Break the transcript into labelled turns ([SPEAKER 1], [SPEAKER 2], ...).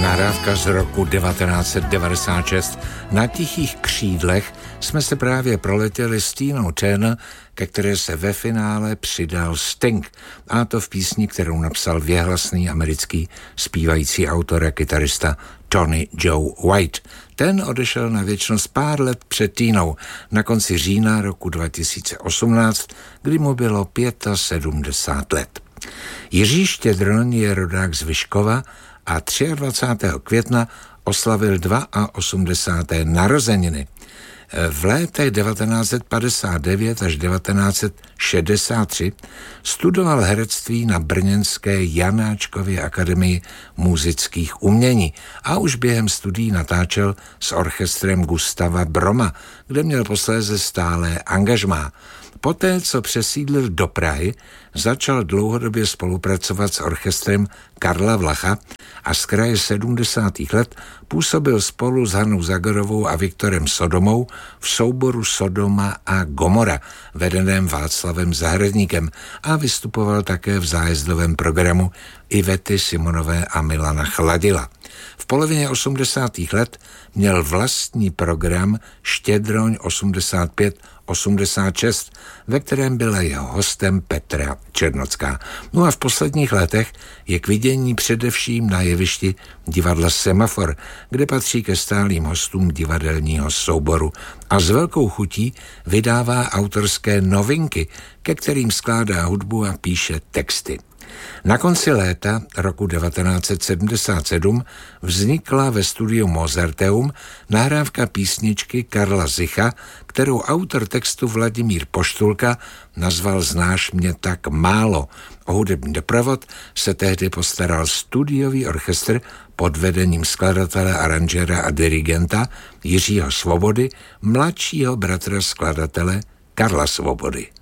[SPEAKER 1] Nahrávka z roku 1996. Na tichých křídlech jsme se právě proletěli s Tinou Turner, ke které se ve finále přidal Sting. A to v písni, kterou napsal věhlasný americký zpívající autor a kytarista Tony Joe White. Ten odešel na věčnost pár let před Tinou, na konci října roku 2018, kdy mu bylo 75 let. Jiří Štědroň je rodák z Vyškova a 23. května oslavil 82. narozeniny. V letech 1959 až 1963 studoval herectví na brněnské Janáčkově akademii múzických umění a už během studií natáčel s orchestrem Gustava Broma, kde měl posléze stálé angažmá. Poté, co přesídlil do Prahy, začal dlouhodobě spolupracovat s orchestrem Karla Vlacha a z kraje 70. let působil spolu s Hanou Zagorovou a Viktorem Sodomou v souboru Sodoma a Gomora, vedeném Václavem Zahradníkem, a vystupoval také v zájezdovém programu Ivety Simonové a Milana Chladila. V polovině 80. let měl vlastní program Štědroň 85-86, ve kterém byla jeho hostem Petra Černocká. No a v posledních letech je k vidění především na jevišti divadla Semafor, kde patří ke stálým hostům divadelního souboru a s velkou chutí vydává autorské novinky, ke kterým skládá hudbu a píše texty. Na konci léta roku 1977 vznikla ve studiu Mozarteum nahrávka písničky Karla Zicha, kterou autor textu Vladimír Poštulka nazval Znáš mě tak málo. O hudební doprovod se tehdy postaral studiový orchestr pod vedením skladatele, aranžéra a dirigenta Jiřího Svobody, mladšího bratra skladatele Karla Svobody.